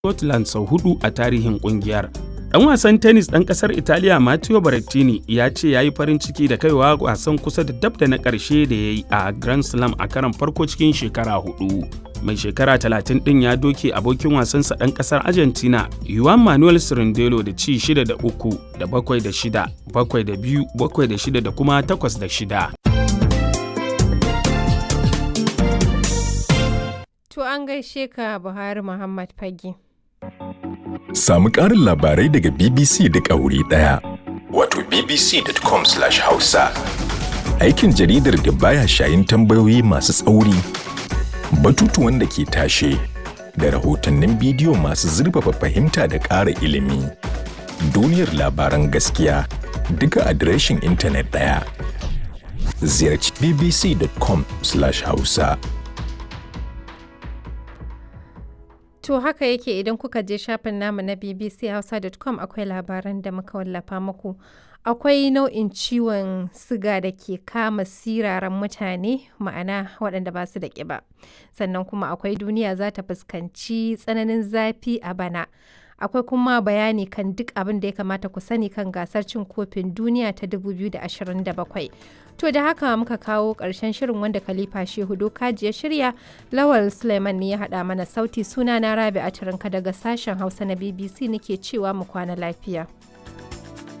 Scotland sau 4 a tarihin kungiyar. Ɗan wasan tennis ɗan ƙasar Italiya Matteo Berrettini ya ce ya yi farin ciki da kaiwa wasan kusa da dab da na ƙarshe da ya yi a Grand Slam a karon farko cikin shekara 4. Mai shekara 30 ɗin ya doke abokin wasansa ɗan ƙasar Argentina Juan Manuel Cirindelo da ci 6 da 3 da 7 da 6, 7 da 2, 7 da 6 da kuma 8 da 6. To an gaishe ka Buhari Muhammad Fage. Samu ƙarin labarai daga BBC duk a wuri ɗaya. Wato bbc.com/hausa. Aikin jaridar da baya shayin tambayoyi masu tsauri, batutuwan da ke tashe, da rahotannin bidiyo masu zurfafa fahimta da ƙara ilimi. Duniyar labaran gaskiya duka adireshin intanet ɗaya. Ziyarci bbc.com/hausa. To haka yake idan kuka je shafin namu na bbchausa.com akwai labaran da muka wallafa muku. Akwai nau'in ciwon siga da ke kama siraran mutane ma'ana waɗanda ba su da ƙiba. Sannan kuma akwai duniya za ta fuskanci tsananin zafi a bana. Akwai kuma bayani kan duk abin da ya kamata ku sani kan gasar cin kofin duniya ta 2027. To da haka muka kawo ƙarshen shirin wanda Khalifa Shehu Dokaji ya shirya, Lawal Suleiman ne ya haɗa mana sauti, suna na Rabi'a Turinka daga sashen Hausa na BBC nake cewa mu kwana lafiya.